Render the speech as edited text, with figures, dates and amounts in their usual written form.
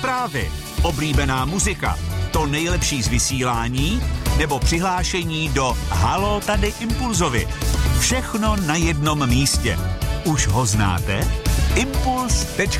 zprávy, oblíbená muzika, to nejlepší z vysílání nebo přihlášení do Haló tady Impulzovi. Všechno na jednom místě. Už ho znáte? Impuls.cz